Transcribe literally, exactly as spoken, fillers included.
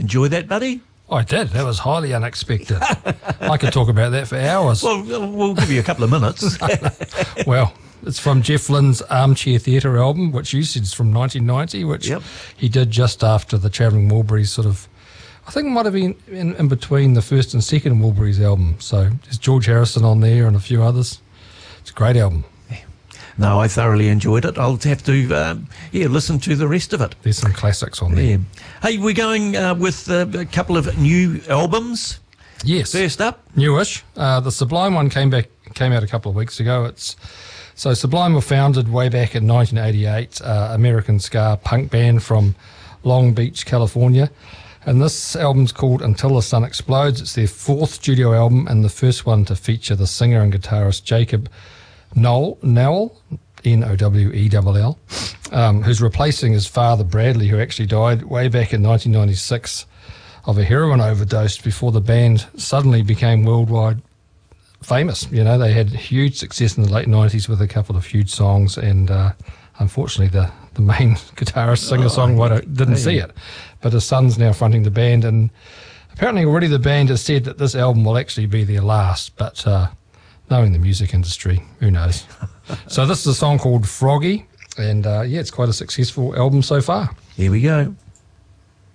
enjoy that, buddy? I did. That was highly unexpected. I could talk about that for hours. Well, we'll give you a couple of minutes. Well, it's from Jeff Lynne's Armchair Theatre album, which you said is from nineteen ninety, which Yep. he did just after the Travelling Wilburys sort of, I think it might have been in, in between the first and second Wilburys album. So there's George Harrison on there and a few others. It's a great album. No, I thoroughly enjoyed it. I'll have to, um, yeah, listen to the rest of it. There's some classics on there. Yeah. Hey, we're going uh, with uh, a couple of new albums. Yes. First up, Newish. Uh, the Sublime one came back came out a couple of weeks ago. It's so Sublime were founded way back in nineteen eighty-eight, uh, American ska punk band from Long Beach, California. And this album's called Until the Sun Explodes. It's their fourth studio album and the first one to feature the singer and guitarist Jacob Nowell, Nowell, N O W E L L, um, who's replacing his father Bradley, who actually died way back in nineteen ninety-six of a heroin overdose before the band suddenly became worldwide famous. You know, they had huge success in the late nineties with a couple of huge songs, and uh, unfortunately the, the main guitarist, singer-songwriter didn't hey. see it. But his son's now fronting the band, and apparently already the band has said that this album will actually be their last, but uh, knowing the music industry, who knows? So this is a song called Froggy, and uh, yeah, it's quite a successful album so far. Here we go.